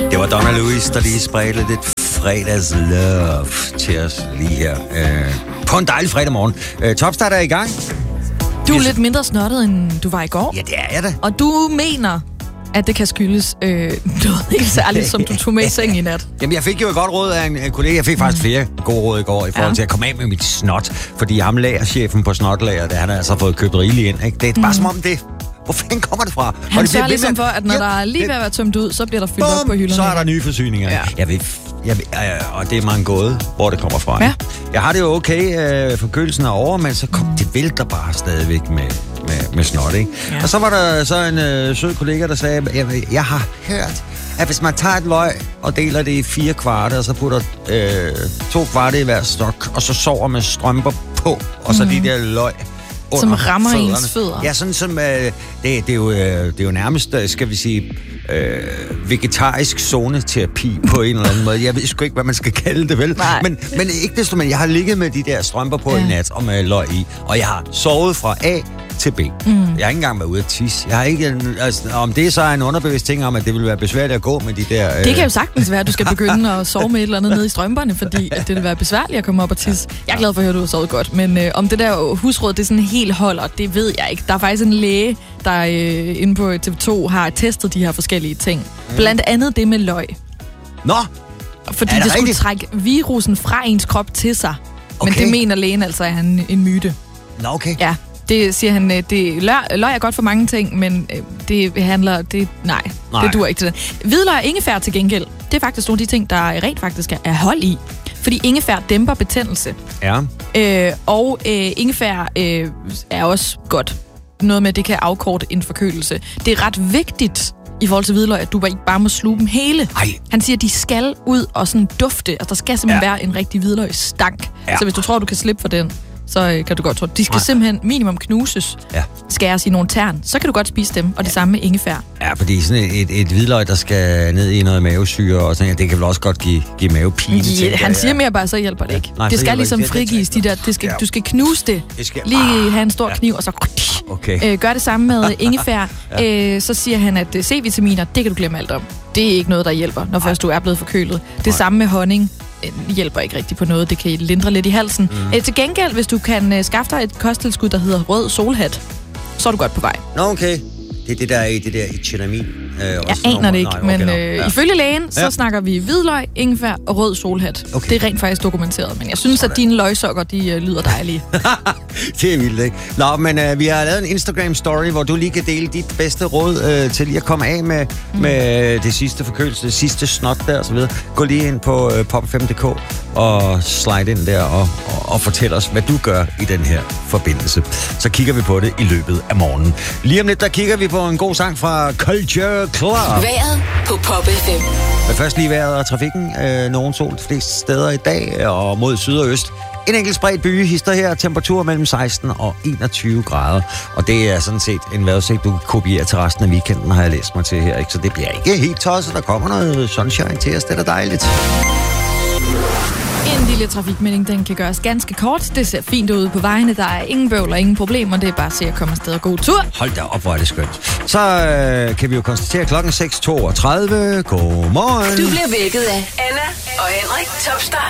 Det var Donna Louise, der lige spredte lidt fredagslove til os lige her. På en dejlig fredag morgen. Topstart er i gang. Du er lidt mindre snottet, end du var i går. Ja, det er jeg da. Og du mener, at det kan skyldes noget helt særligt, som du tog med i seng i nat. Jamen, jeg fik jo et godt råd af en kollega. Jeg fik faktisk flere gode råd i går i forhold til at komme af med mit snot. Fordi ham lagerchefen på snotlager, han har altså fået købt rigeligt ind. Ikke? Det er bare som om det... Hvor fanden kommer det fra? Han sørger ligesom for, at når der er lige ved at være tømt ud, så bliver der fyldt op på hylderne. Så er der nye forsyninger. Ja. Og det er mange gåde, hvor det kommer fra. Ja. Jeg har det jo okay, forkølelsen er over, men så det vælter bare stadigvæk med snot, ikke? Ja. Og så var der så en sød kollega, der sagde, jeg har hørt, at hvis man tager et løg og deler det i 4 kvarte, og så putter 2 kvarte i hver stok, og så sover med strømper på, og så de der løg som rammer fødderne. Ens fødder. Ja, sådan som... det er jo nærmest, skal vi sige, vegetarisk zoneterapi på en eller anden måde. Jeg ved sgu ikke, hvad man skal kalde det, vel? Men ikke desto mindre, jeg har ligget med de der strømper på i nat, og med løg i, og jeg har sovet fra A til B. Jeg har ikke engang været ude at tisse. Jeg har ikke... Altså, om det så er en underbevidst ting om, at det vil være besværligt at gå med de der... Det kan jo sagtens være, at du skal begynde at sove med et eller andet nede i strømperne, fordi at det vil være besværligt at komme op og tisse. Jeg er glad for at høre, at du har sovet godt, men om det der husråd, det er sådan helt holder, det ved jeg ikke. Der er faktisk en læge, der inde på TV2 har testet de her forskellige ting. Blandt andet det med løg. Nå! Fordi det skulle trække virusen fra ens krop til sig. Okay. Men det mener lægen altså er en myte. Nå, okay. Ja. Det siger han, løg er godt for mange ting, men det dur ikke til det. Hvidløg og ingefær til gengæld, det er faktisk nogle af de ting, der rent faktisk er hold i. Fordi ingefær dæmper betændelse. Ja. Og ingefær er også godt. Noget med, det kan afkorte en forkølelse. Det er ret vigtigt i forhold til hvidløg, at du ikke bare må sluge dem hele. Ej. Han siger, at de skal ud og sådan dufte. Altså, der skal simpelthen være en rigtig hvidløgsstank. Ja. Så hvis du tror, du kan slippe for den, så kan du godt tro. De skal simpelthen minimum knuses, skæres i nogle tern. Så kan du godt spise dem, og det samme med ingefær. Ja, fordi sådan et hvidløg, der skal ned i noget mavesyre, og sådan, det kan vel også godt give mavepine. Ja, han siger mere bare, så hjælper det ikke. Nej, det skal ligesom frigives de der. Du skal knuse det. Lige have en stor kniv, og så gør det samme med ingefær. Så siger han, at C-vitaminer, det kan du glemme alt om. Det er ikke noget, der hjælper, når først du er blevet forkølet. Det samme med honning. Hjælper ikke rigtig på noget. Det kan lindre lidt i halsen. Til gengæld, hvis du kan skaffe dig et kosttilskud, der hedder rød solhat, så er du godt på vej. Nå, okay. Det er det der i det der etchenamin. Jeg aner det ikke, men ifølge lægen, så snakker vi hvidløg, ingefær og rød solhat. Okay. Det er rent faktisk dokumenteret, men jeg synes, at dine løgsokker, de lyder dejlige. Det er vildt, ikke? Nå, men vi har lavet en Instagram-story, hvor du lige kan dele dit bedste råd til lige at komme af med det sidste forkølelse, det sidste snot der og så videre. Gå lige ind på pop5.dk og slide ind der og fortæl os, hvad du gør i den her forbindelse. Så kigger vi på det i løbet af morgenen. Lige om lidt, der kigger vi på en god sang fra Culture Club. Vejret på Pop FM. Men først lige vejret og trafikken. Nogen sol de fleste steder i dag, og mod syd og øst. En enkelt spredt by hister her. Temperatur mellem 16 og 21 grader. Og det er sådan set en vejrudsigt, du kan kopiere til resten af weekenden, har jeg læst mig til her. Ikke? Så det bliver ikke helt tosset. Der kommer noget sunshine til os. Det er da dejligt. En lille trafikmelding, den kan gøres ganske kort. Det ser fint ud på vejene. Der er ingen bøvl og ingen problemer. Det er bare at se at komme afsted og god tur. Hold da op, hvor er det skønt. Så kan vi jo konstatere klokken 6.32. Godmorgen. Du bliver vækket af Anna og Henrik. Topstart.